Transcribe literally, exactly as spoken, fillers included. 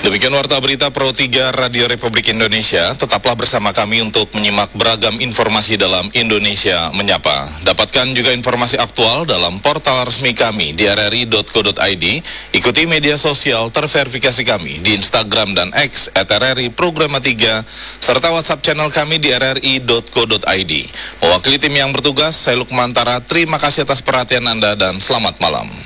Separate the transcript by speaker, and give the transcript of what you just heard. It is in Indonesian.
Speaker 1: Demikian Warta Berita Pro tiga Radio Republik Indonesia. Tetaplah bersama kami untuk menyimak beragam informasi dalam Indonesia Menyapa. Dapatkan juga informasi aktual dalam portal resmi kami di r r i dot co dot i d. Ikuti media sosial terverifikasi kami di Instagram dan X at r r i programa tiga, serta WhatsApp channel kami di r r i dot co dot i d. Mewakili tim yang bertugas, saya Lukman Tara, terima kasih atas perhatian Anda dan selamat malam.